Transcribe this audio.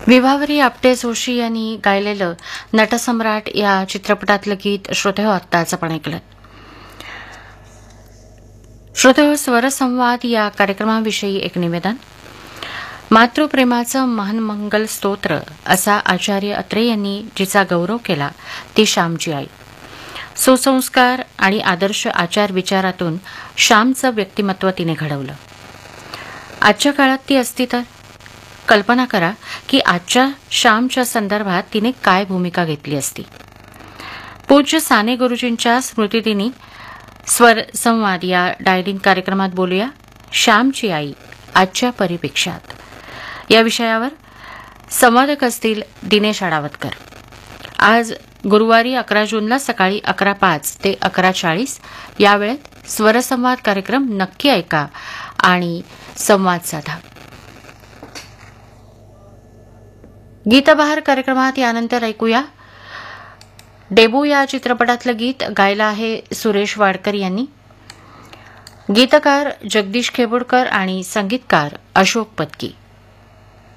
विभावरी आपटे जोशी यांनी गायलेलं नटसम्राट या चित्रपटातलं गीत श्रोतेहो आत्ताच आपण ऐकलं. श्रोतेहो, स्वरसंवाद या कार्यक्रमाविषयी एक निवेदन. मातृप्रेमाचं महान मंगल स्तोत्र असा आचार्य अत्रे यांनी जिचा गौरव केला ती श्यामची आई. सुसंस्कार आणि आदर्श आचार विचारातून श्यामचं व्यक्तिमत्व तिने घडवलं. आजच्या काळात ती असती तर कल्पना करा की आजच्या श्यामच्या संदर्भात तिने काय भूमिका घेतली असती. पूज्य साने गुरुजींच्या स्मृतिदिनी स्वर संवाद या डायलिंग कार्यक्रमात बोलूया श्यामची आई आजच्या परिपेक्षात या विषयावर. संवादक असतील दिनेश आडावतकर. आज गुरुवारी 11 जूनला सकाळी 11:05 ते 11:40 या वेळेत स्वरसंवाद कार्यक्रम नक्की ऐका आणि संवाद साधा. गीतबहार कार्यक्रमात यानंतर ऐकूया डेबू या चित्रपटातलं गीत. गायलं आहे सुरेश वाडकर यांनी. गीतकार जगदीश खेबुडकर आणि संगीतकार अशोक पत्की.